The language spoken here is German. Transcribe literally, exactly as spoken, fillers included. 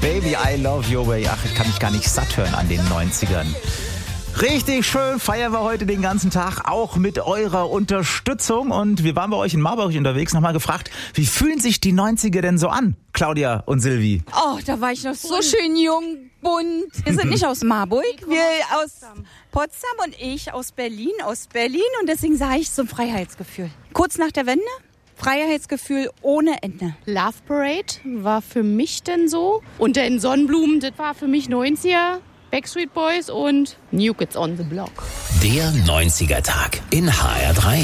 Baby, I love your way. Ach, ich kann mich gar nicht satt hören an den neunzigern. Richtig schön feiern wir heute den ganzen Tag, auch mit eurer Unterstützung. Und wir waren bei euch in Marburg unterwegs, nochmal gefragt, wie fühlen sich die neunziger denn so an, Claudia und Silvi? Oh, da war ich noch so schön jung, bunt. Wir sind nicht aus Marburg, wir aus Potsdam und ich aus Berlin, aus Berlin. Und deswegen sage ich so ein Freiheitsgefühl. Kurz nach der Wende, Freiheitsgefühl ohne Ende. Love Parade war für mich denn so. Und den Sonnenblumen, das war für mich neunziger. Backstreet Boys und New Kids on the Block. Der neunziger Tag in H R drei.